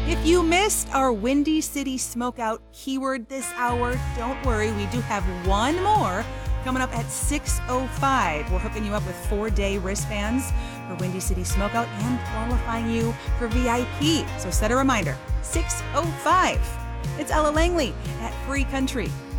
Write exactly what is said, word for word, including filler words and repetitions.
If you missed our Windy City Smokeout keyword this hour, don't worry, we do have one more coming up at six oh five. We're hooking you up with four-day wristbands for Windy City Smokeout and qualifying you for V I P. So set a reminder, six oh five. It's Ella Langley at Free Country